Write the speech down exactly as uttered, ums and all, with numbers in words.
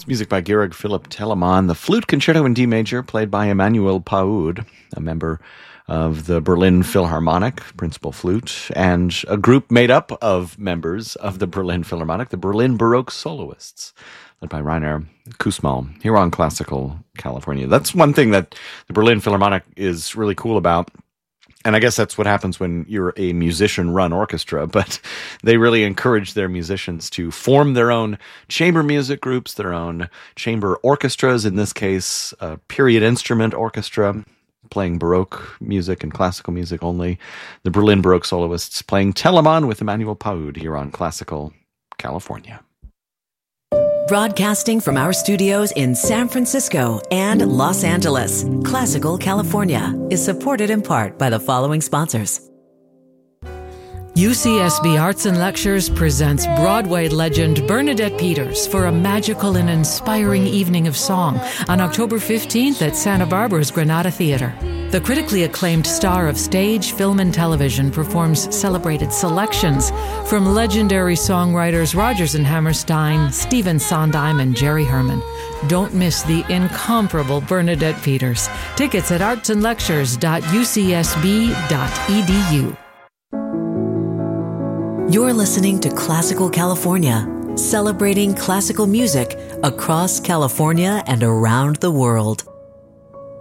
It's music by Georg Philipp Telemann. The Flute Concerto in D major, played by Emanuel Paud, a member of the Berlin Philharmonic, principal flute, and a group made up of members of the Berlin Philharmonic, the Berlin Baroque Soloists, led by Rainer Kussmaul, here on Classical California. That's one thing that the Berlin Philharmonic is really cool about. And I guess that's what happens when you're a musician-run orchestra, but they really encourage their musicians to form their own chamber music groups, their own chamber orchestras, in this case, a period instrument orchestra, playing Baroque music and classical music only. The Berlin Baroque Soloists playing Telemann with Emanuel Paud here on Classical California. Broadcasting from our studios in San Francisco and Los Angeles, Classical California is supported in part by the following sponsors. U C S B Arts and Lectures presents Broadway legend Bernadette Peters for a magical and inspiring evening of song on October fifteenth at Santa Barbara's Granada Theater. The critically acclaimed star of stage, film, and television performs celebrated selections from legendary songwriters Rodgers and Hammerstein, Stephen Sondheim, and Jerry Herman. Don't miss the incomparable Bernadette Peters. Tickets at arts and lectures dot u c s b dot e d u. You're listening to Classical California, celebrating classical music across California and around the world.